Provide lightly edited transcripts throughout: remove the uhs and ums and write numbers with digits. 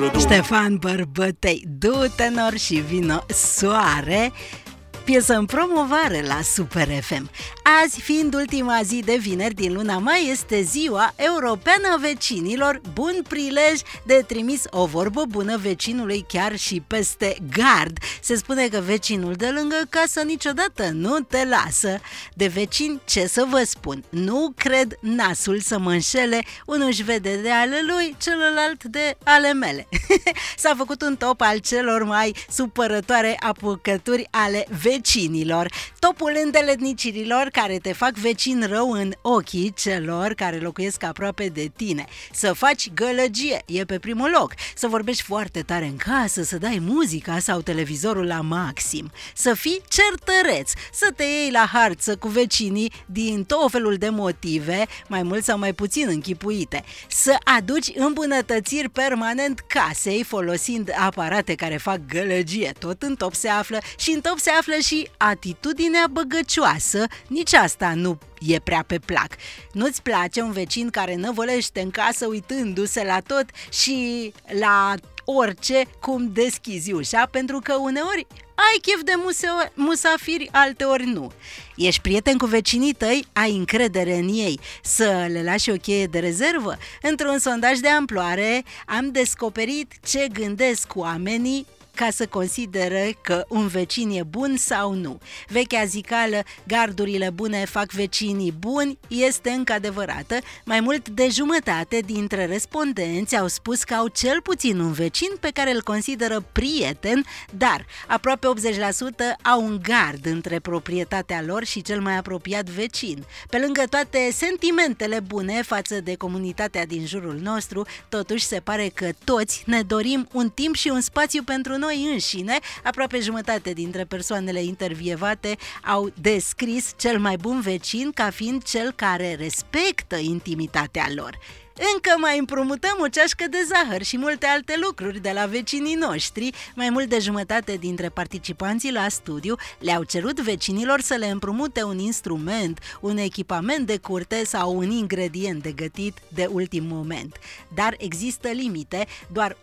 Ștefan Bărbătei, du-te nor și vino soare, piesă în promovare la Super FM. Azi, fiind ultima zi de vineri din luna mai, este ziua europeană a vecinilor, bun prilej de trimis o vorbă bună vecinului chiar și peste gard. Se spune că vecinul de lângă casă niciodată nu te lasă. De vecini, ce să vă spun, nu cred nasul să mă înșele, unul își vede de ale lui, celălalt de ale mele. S-a făcut un top al celor mai supărătoare apucături ale vecinilor. Topul îndeletnicirilor care te fac vecin rău în ochii celor care locuiesc aproape de tine. Să faci gălăgie e pe primul loc. Să vorbești foarte tare în casă, să dai muzica sau televizorul la maxim. Să fii certăreț, să te iei la harță cu vecinii din tot felul de motive, mai mult sau mai puțin închipuite. Să aduci îmbunătățiri permanent casei folosind aparate care fac gălăgie. Tot în top se află și în top se află și atitudinea băgăcioasă. Nici asta nu e prea pe plac. Nu-ți place un vecin care năvălește în casă uitându-se la tot și la orice cum deschizi ușa, pentru că uneori ai chef de musafiri, alteori nu. Ești prieten cu vecinii tăi, ai încredere în ei, să le lași o cheie de rezervă? Într-un sondaj de amploare am descoperit ce gândesc oamenii ca să considere că un vecin e bun sau nu. Vechea zicală, gardurile bune fac vecinii buni, este încă adevărată. Mai mult de jumătate dintre respondenți au spus că au cel puțin un vecin pe care îl consideră prieten, dar aproape 80% au un gard între proprietatea lor și cel mai apropiat vecin. Pe lângă toate sentimentele bune față de comunitatea din jurul nostru, totuși se pare că toți ne dorim un timp și un spațiu pentru noi înșine. Aproape jumătate dintre persoanele intervievate au descris cel mai bun vecin ca fiind cel care respectă intimitatea lor. Încă mai împrumutăm o ceașcă de zahăr și multe alte lucruri de la vecinii noștri. Mai mult de jumătate dintre participanții la studiu le-au cerut vecinilor să le împrumute un instrument, un echipament de curte sau un ingredient de gătit de ultim moment. Dar există limite, doar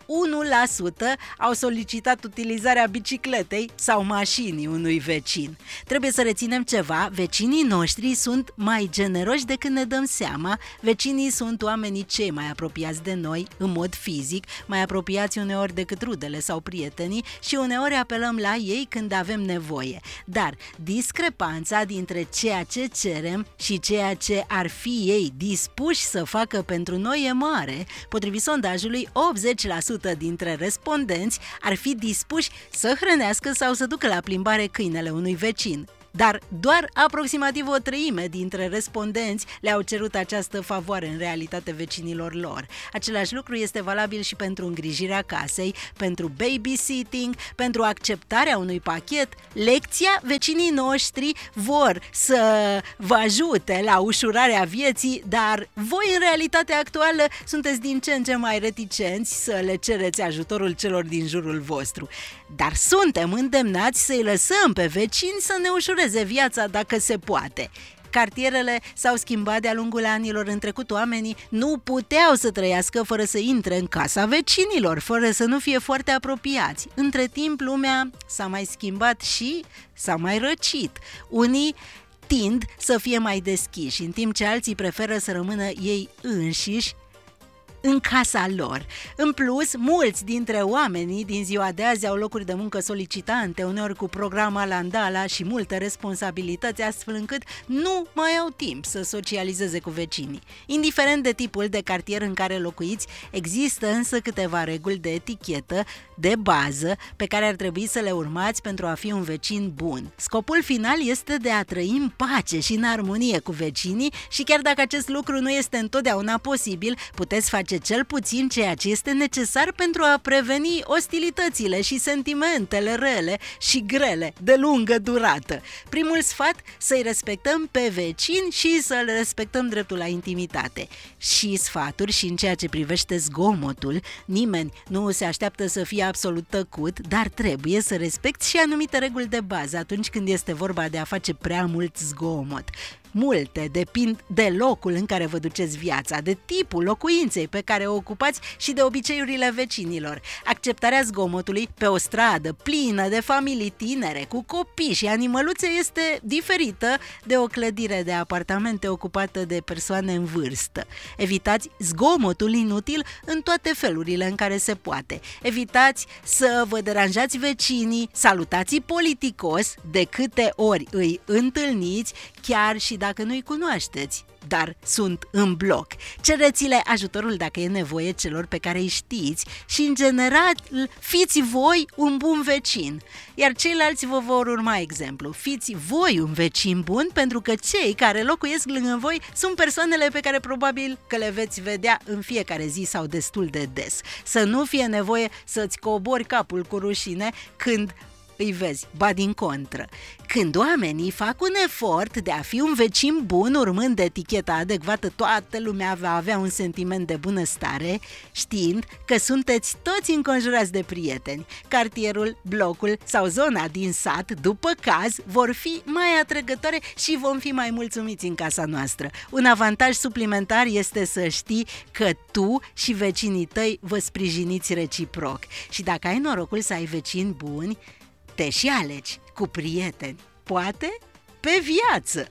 1% au solicitat utilizarea bicicletei sau mașinii unui vecin. Trebuie să reținem ceva, vecinii noștri sunt mai generoși decât ne dăm seama, vecinii sunt oamenii cei mai apropiați de noi în mod fizic, mai apropiați uneori decât rudele sau prietenii și uneori apelăm la ei când avem nevoie. Dar discrepanța dintre ceea ce cerem și ceea ce ar fi ei dispuși să facă pentru noi e mare. Potrivit sondajului, 80% dintre respondenți ar fi dispuși să hrănească sau să ducă la plimbare câinele unui vecin. Dar doar aproximativ o treime dintre respondenți le-au cerut această favoare în realitate vecinilor lor. Același lucru este valabil și pentru îngrijirea casei, pentru babysitting, pentru acceptarea unui pachet. Lecția, vecinii noștri vor să vă ajute la ușurarea vieții, dar voi în realitatea actuală sunteți din ce în ce mai reticenți să le cereți ajutorul celor din jurul vostru. Dar suntem îndemnați să-i lăsăm pe vecini să ne ușureze viața dacă se poate. Cartierele s-au schimbat de-a lungul anilor. În trecut oamenii nu puteau să trăiască fără să intre în casa vecinilor, fără să nu fie foarte apropiați. Între timp lumea s-a mai schimbat și s-a mai răcit. Unii tind să fie mai deschiși, în timp ce alții preferă să rămână ei înșiși în casa lor. În plus, mulți dintre oamenii din ziua de azi au locuri de muncă solicitante, uneori cu programa la andala și multe responsabilități, astfel încât nu mai au timp să socializeze cu vecinii. Indiferent de tipul de cartier în care locuiți, există însă câteva reguli de etichetă, de bază, pe care ar trebui să le urmați pentru a fi un vecin bun. Scopul final este de a trăi în pace și în armonie cu vecinii și chiar dacă acest lucru nu este întotdeauna posibil, puteți face cel puțin ceea ce este necesar pentru a preveni ostilitățile și sentimentele rele și grele de lungă durată. Primul sfat, să-i respectăm pe vecini și să le respectăm dreptul la intimitate. Și sfaturi și în ceea ce privește zgomotul, nimeni nu se așteaptă să fie absolut tăcut, dar trebuie să respecti și anumite reguli de bază atunci când este vorba de a face prea mult zgomot. Multe depind de locul în care vă duceți viața, de tipul locuinței pe care o ocupați și de obiceiurile vecinilor. Acceptarea zgomotului pe o stradă plină de familii tinere, cu copii și animăluțe, este diferită de o clădire de apartamente ocupată de persoane în vârstă. Evitați zgomotul inutil în toate felurile în care se poate. Evitați să vă deranjați vecinii, salutați-i politicos de câte ori îi întâlniți, chiar și dacă nu-i cunoașteți, dar sunt în bloc. Cereți-le ajutorul dacă e nevoie celor pe care îi știți și, în general, fiți voi un bun vecin, iar ceilalți vă vor urma exemplu. Fiți voi un vecin bun, pentru că cei care locuiesc lângă voi sunt persoanele pe care probabil că le veți vedea în fiecare zi sau destul de des. Să nu fie nevoie să-ți cobori capul cu rușine când îi vezi, ba din contră. Când oamenii fac un efort de a fi un vecin bun, urmând eticheta adecvată, toată lumea va avea un sentiment de bunăstare, știind că sunteți toți înconjurați de prieteni. Cartierul, blocul sau zona din sat, după caz, vor fi mai atrăgătoare și vom fi mai mulțumiți în casa noastră. Un avantaj suplimentar este să știi că tu și vecinii tăi vă sprijiniți reciproc. Și dacă ai norocul să ai vecini buni, te și alegi cu prieteni, poate pe viață.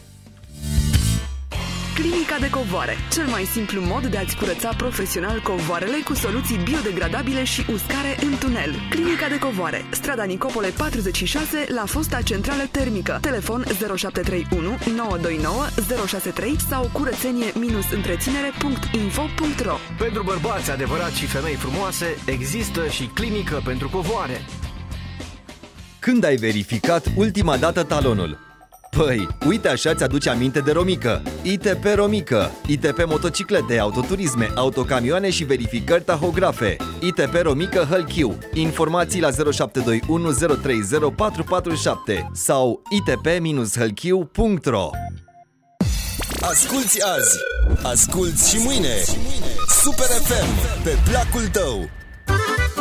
Clinica de covoare, cel mai simplu mod de a-ți curăța profesional covoarele cu soluții biodegradabile și uscare în tunel. Clinica de covoare, strada Nicopole 46, la fosta centrală termică. Telefon 0731 929 063 sau curățenie-întreținere.info.ro. Pentru bărbați adevărați și femei frumoase, există și clinică pentru covoare. Când ai verificat ultima dată talonul? Păi, uite așa ți-aduce aminte de Romică. ITP Romică. ITP motociclete, autoturisme, autocamioane și verificări tahografe. ITP Romică Hălchiu. Informații la 0721 030 447 sau itp-hălchiu.ro. Asculți azi, asculți și mâine. Super FM, pe placul tău.